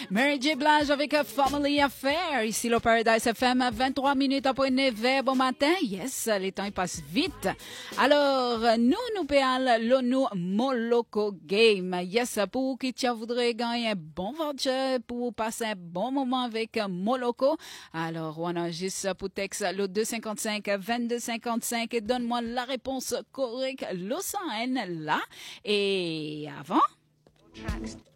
Mary J. Blige avec Family Affair. Ici, le Paradise FM, 23 minutes après 9h bon matin. Yes, les temps, ils passent vite. Alors, nous péal l'ONU Moloko Game. Yes, pour qui tu voudrais gagner un bon voucher pour passer un bon moment avec Moloko. Alors, on enregistre pour texte le 255 2255 et donne-moi la réponse correcte, le 100 là. Et avant?